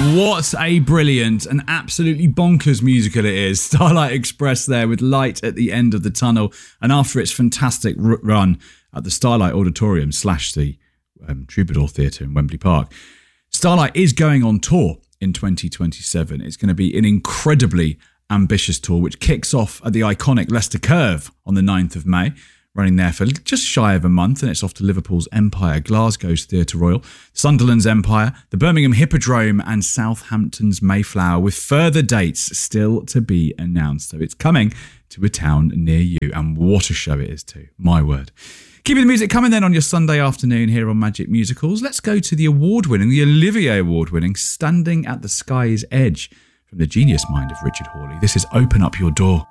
What a brilliant and absolutely bonkers musical it is. Starlight Express there with Light at the End of the Tunnel. And after its fantastic run at the Starlight Auditorium / the Troubadour Theatre in Wembley Park, Starlight is going on tour in 2027. It's going to be an incredibly ambitious tour, which kicks off at the iconic Leicester Curve on the 9th of May, running there for just shy of a month, and it's off to Liverpool's Empire, Glasgow's Theatre Royal, Sunderland's Empire, the Birmingham Hippodrome and Southampton's Mayflower, with further dates still to be announced. So it's coming to a town near you, and what a show it is too, my word. Keeping the music coming then on your Sunday afternoon here on Magic Musicals, let's go to the Olivier Award-winning Standing at the Sky's Edge from the genius mind of Richard Hawley. This is Open Up Your Door.